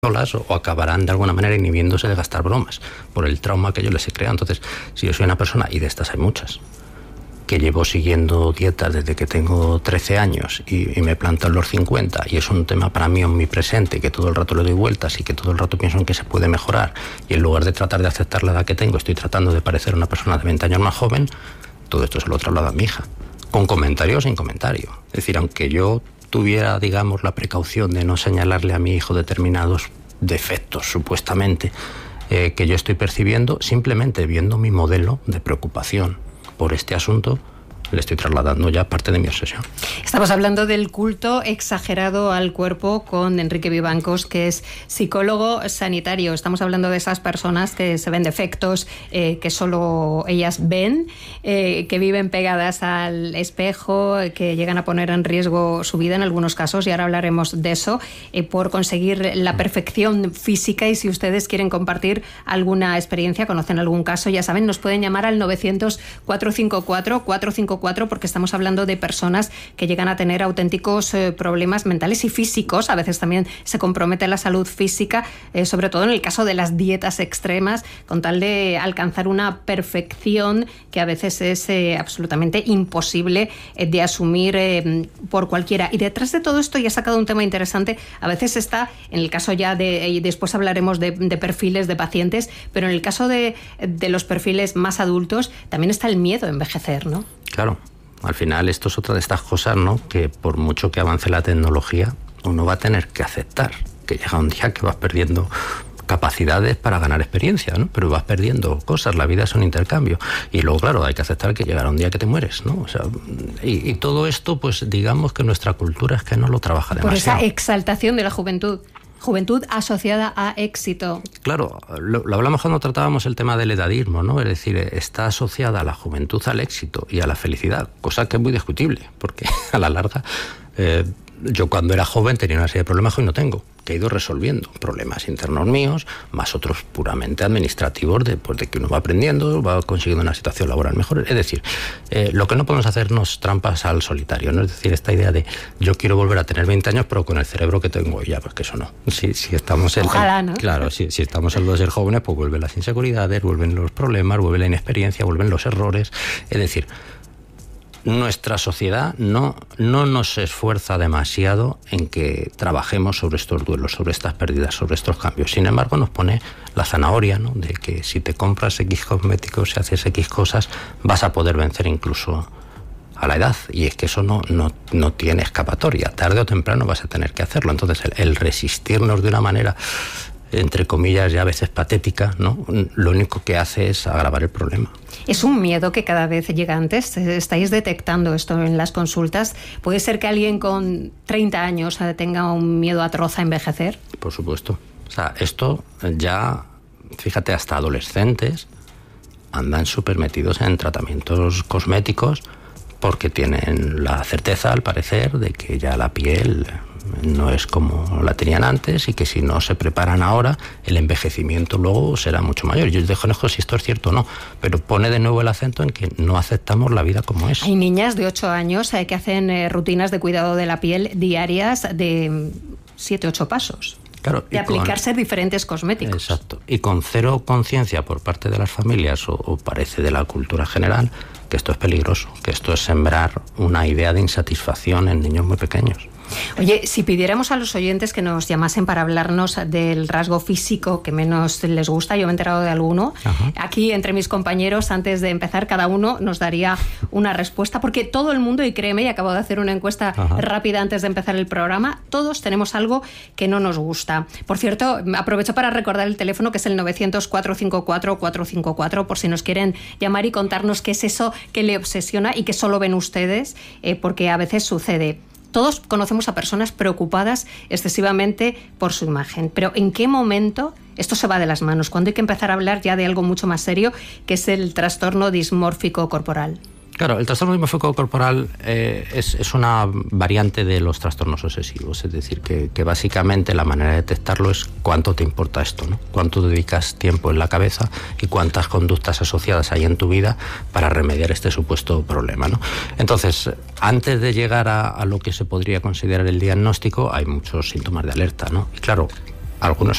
solas o acabarán de alguna manera inhibiéndose de gastar bromas por el trauma que yo les he creado. Entonces, si yo soy una persona, y de estas hay muchas, que llevo siguiendo dietas desde que tengo 13 años y me planto en los 50 y es un tema para mí omnipresente, que todo el rato le doy vueltas y que todo el rato pienso en que se puede mejorar, y en lugar de tratar de aceptar la edad que tengo, estoy tratando de parecer una persona de 20 años más joven, todo esto se lo traslado a mi hija, con comentario o sin comentario. Es decir, aunque yo tuviera, digamos, la precaución de no señalarle a mi hijo determinados defectos, supuestamente, que yo estoy percibiendo, simplemente viendo mi modelo de preocupación por este asunto, le estoy trasladando ya parte de mi obsesión. Estamos hablando del culto exagerado al cuerpo con Enrique Vivancos, que es psicólogo sanitario. Estamos hablando de esas personas que se ven defectos, que solo ellas ven, que viven pegadas al espejo, que llegan a poner en riesgo su vida en algunos casos, y ahora hablaremos de eso, por conseguir la perfección física. Y si ustedes quieren compartir alguna experiencia, conocen algún caso, ya saben, nos pueden llamar al 900-454-454, porque estamos hablando de personas que llegan a tener auténticos problemas mentales y físicos. A veces también se compromete la salud física, sobre todo en el caso de las dietas extremas, con tal de alcanzar una perfección que a veces es absolutamente imposible de asumir por cualquiera. Y detrás de todo esto, ya he sacado un tema interesante, a veces está, en el caso ya de, y después hablaremos de perfiles de pacientes, pero en el caso de los perfiles más adultos, también está el miedo a envejecer, ¿no? Claro, al final esto es otra de estas cosas, ¿no?, que por mucho que avance la tecnología, uno va a tener que aceptar que llega un día que vas perdiendo capacidades para ganar experiencia, ¿no? Pero vas perdiendo cosas, la vida es un intercambio. Y luego, claro, hay que aceptar que llegará un día que te mueres, ¿no? O sea, y todo esto, pues digamos que nuestra cultura es que no lo trabaja demasiado. Por esa exaltación de la juventud. Juventud asociada a éxito. Claro, lo hablamos cuando tratábamos el tema del edadismo, ¿no? Es decir, está asociada la juventud al éxito y a la felicidad, cosa que es muy discutible, porque a la larga, yo cuando era joven tenía una serie de problemas que hoy no tengo, que he ido resolviendo, problemas internos míos, más otros puramente administrativos, de que uno va aprendiendo, va consiguiendo una situación laboral mejor. Es decir, lo que no podemos hacernos trampas al solitario, ¿no? Es decir, esta idea de yo quiero volver a tener 20 años, pero con el cerebro que tengo hoy, ya, pues que eso no. Si estamos Ojalá, ¿no? Claro, si estamos en lo de ser jóvenes, pues vuelven las inseguridades, vuelven los problemas, vuelve la inexperiencia, vuelven los errores. Es decir, nuestra sociedad no nos esfuerza demasiado en que trabajemos sobre estos duelos, sobre estas pérdidas, sobre estos cambios. Sin embargo, nos pone la zanahoria, ¿no?, de que si te compras X cosméticos y haces X cosas, vas a poder vencer incluso a la edad. Y es que eso no tiene escapatoria. Tarde o temprano vas a tener que hacerlo. Entonces, el resistirnos de una manera, entre comillas, ya a veces patética, ¿no?, lo único que hace es agravar el problema. Es un miedo que cada vez llega antes. ¿Estáis detectando esto en las consultas? ¿Puede ser que alguien con 30 años tenga un miedo atroz a envejecer? Por supuesto. O sea, esto ya, fíjate, hasta adolescentes andan súper metidos en tratamientos cosméticos porque tienen la certeza, al parecer, de que ya la piel no es como la tenían antes y que si no se preparan ahora, el envejecimiento luego será mucho mayor. Yo desconozco si esto es cierto o no, pero pone de nuevo el acento en que no aceptamos la vida como es. Hay niñas de 8 años que hacen rutinas de cuidado de la piel diarias de 7-8 pasos. Claro, de aplicarse diferentes cosméticos. Exacto. Y con cero conciencia por parte de las familias, o parece de la cultura general, que esto es peligroso, que esto es sembrar una idea de insatisfacción en niños muy pequeños. Oye, si pidiéramos a los oyentes que nos llamasen para hablarnos del rasgo físico que menos les gusta, yo me he enterado de alguno. Ajá. Aquí, entre mis compañeros, antes de empezar, cada uno nos daría una respuesta, porque todo el mundo, y créeme, y acabo de hacer una encuesta rápida antes de empezar el programa, todos tenemos algo que no nos gusta. Por cierto, aprovecho para recordar el teléfono, que es el 900-454-454, por si nos quieren llamar y contarnos qué es eso que le obsesiona y que solo ven ustedes, porque a veces sucede. Todos conocemos a personas preocupadas excesivamente por su imagen, pero ¿en qué momento esto se va de las manos? Cuando hay que empezar a hablar ya de algo mucho más serio, que es el trastorno dismórfico corporal. Claro, el trastorno dismórfico corporal es una variante de los trastornos obsesivos, es decir, que básicamente la manera de detectarlo es cuánto te importa esto, ¿no? Cuánto dedicas tiempo en la cabeza y cuántas conductas asociadas hay en tu vida para remediar este supuesto problema, ¿no? Entonces, antes de llegar a lo que se podría considerar el diagnóstico, hay muchos síntomas de alerta, ¿no? Y claro, algunos